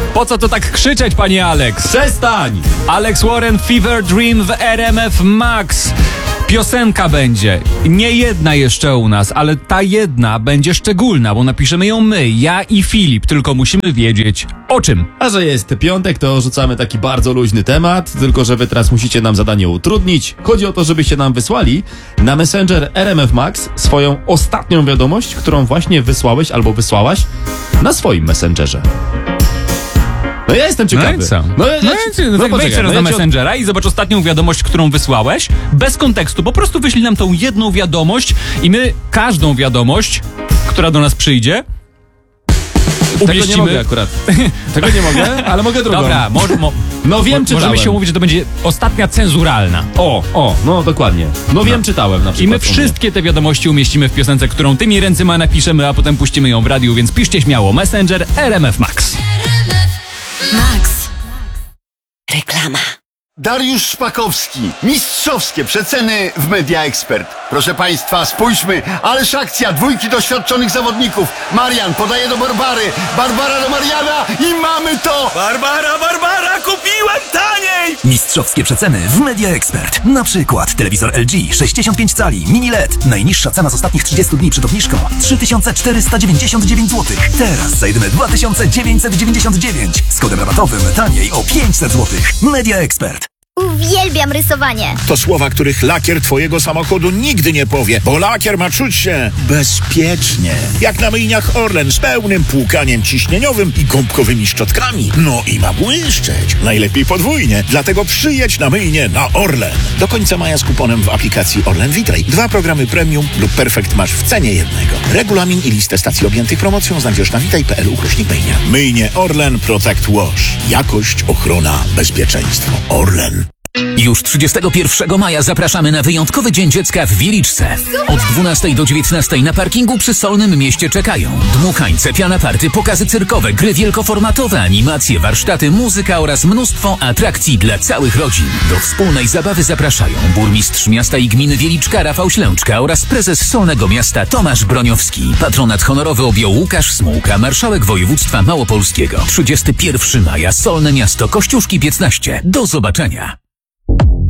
Po co to tak krzyczeć, panie Alex? Przestań! Alex Warren, Fever Dream w RMF Max. Piosenka będzie. Nie jedna jeszcze u nas, ale ta jedna będzie szczególna, bo napiszemy ją my, ja i Filip, tylko musimy wiedzieć o czym. A że jest piątek, to rzucamy taki bardzo luźny temat, tylko że wy teraz musicie nam zadanie utrudnić. Chodzi o to, żebyście nam wysłali na Messenger RMF Max swoją ostatnią wiadomość, którą właśnie wysłałeś albo wysłałaś na swoim Messengerze. No ja jestem ciekawy. No i co? Wejdź teraz na Messengera i zobacz ostatnią wiadomość, którą wysłałeś. Bez kontekstu, po prostu wyślij nam tą jedną wiadomość i my każdą wiadomość, która do nas przyjdzie, umieścimy. Tego nie mogę akurat. Tego nie mogę, ale mogę drugą. Dobra, no wiem, czytałem. możemy się umówić, że to będzie ostatnia cenzuralna. No dokładnie. No wiem, czytałem na przykład. I my wszystkie te wiadomości umieścimy w piosence, którą tymi ręcyma napiszemy, a potem puścimy ją w radiu, więc piszcie śmiało. Messenger RMF Max. Max. Reklama. Dariusz Szpakowski. Mistrzowskie przeceny w Media Expert. Proszę Państwa, spójrzmy, ależ akcja, dwójki doświadczonych zawodników. Marian podaje do Barbary, Barbara do Mariana i mamy to! Barbara, kupiłem taniej! Mistrzowskie przeceny w Media Expert. Na przykład telewizor LG 65 cali mini LED. Najniższa cena z ostatnich 30 dni przed obniżką 3499 zł. Teraz za jedyne 2999. Z kodem rabatowym taniej o 500 zł. Media Expert. Uwielbiam rysowanie. To słowa, których lakier twojego samochodu nigdy nie powie, bo lakier ma czuć się bezpiecznie. Jak na myjniach Orlen z pełnym płukaniem ciśnieniowym i gąbkowymi szczotkami. No i ma błyszczeć. Najlepiej podwójnie. Dlatego przyjedź na myjnię na Orlen. Do końca maja z kuponem w aplikacji Orlen Witaj. 2 programy premium lub perfekt masz w cenie jednego. Regulamin i listę stacji objętych promocją znajdziesz na witaj.pl/myjnia. Myjnie Orlen Protect Wash. Jakość, ochrona, bezpieczeństwo. Orlen. Już 31 maja zapraszamy na wyjątkowy Dzień Dziecka w Wieliczce. Od 12 do 19 na parkingu przy Solnym Mieście czekają dmuchańce, piana party, pokazy cyrkowe, gry wielkoformatowe, animacje, warsztaty, muzyka oraz mnóstwo atrakcji dla całych rodzin. Do wspólnej zabawy zapraszają burmistrz miasta i gminy Wieliczka Rafał Ślęczka oraz prezes Solnego Miasta Tomasz Broniowski. Patronat honorowy objął Łukasz Smułka, marszałek województwa małopolskiego. 31 maja, Solne Miasto, Kościuszki 15. Do zobaczenia.